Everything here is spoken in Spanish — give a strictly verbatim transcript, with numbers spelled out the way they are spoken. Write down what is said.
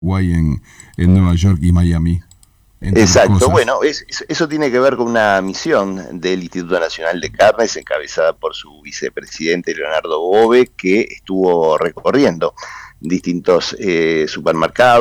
Uruguay en, en Nueva York y Miami. Exacto, bueno, es, eso tiene que ver con una misión del Instituto Nacional de Carnes, encabezada por su vicepresidente Leonardo Bove, que estuvo recorriendo distintos eh, supermercados